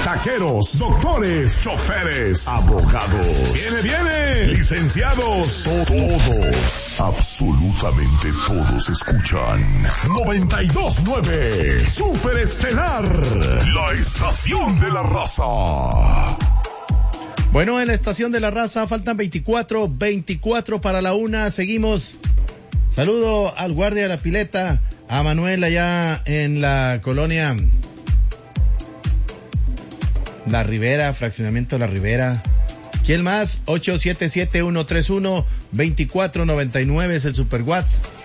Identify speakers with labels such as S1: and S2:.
S1: taqueros, doctores, choferes, abogados. Viene, licenciados, todos, absolutamente todos escuchan 92.9 Super Estelar, la estación de la raza.
S2: Bueno, en la estación de la raza faltan 24 para la 1. Seguimos. Saludo al guardia de la pileta, a Manuel allá en la colonia La Ribera, fraccionamiento La Ribera. ¿Quién más? 877-131-2499 es el Super WhatsApp.